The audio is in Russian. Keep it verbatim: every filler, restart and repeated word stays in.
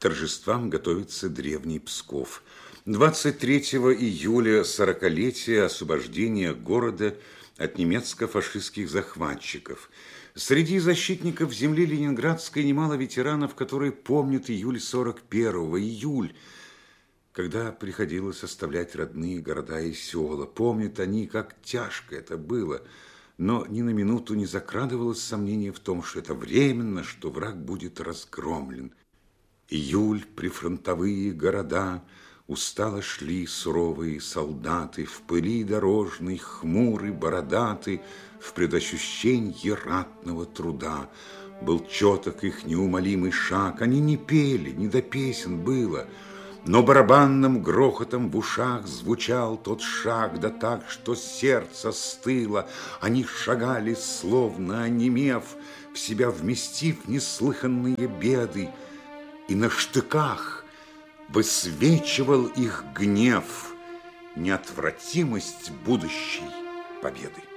торжествам готовится древний Псков. двадцать третьего июля сорокалетие освобождения города от немецко-фашистских захватчиков. Среди защитников земли ленинградской немало ветеранов, которые помнят июль сорок первого, июль, когда приходилось оставлять родные города и села. Помнят они, как тяжко это было, но ни на минуту не закрадывалось сомнение в том, что это временно, что враг будет разгромлен. Июль, прифронтовые города, устало шли суровые солдаты, в пыли дорожной, хмурый, бородатый, в предощущенье ратного труда. Был четок их неумолимый шаг, они не пели, не до песен было, но барабанным грохотом в ушах звучал тот шаг, да так, что сердце стыло. Они шагали, словно онемев, в себя вместив неслыханные беды, и на штыках высвечивал их гнев, неотвратимость будущей победы.